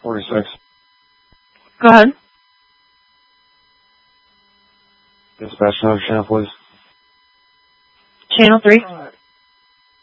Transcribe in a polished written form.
46. Go ahead. Dispatch another channel, please. Channel 3.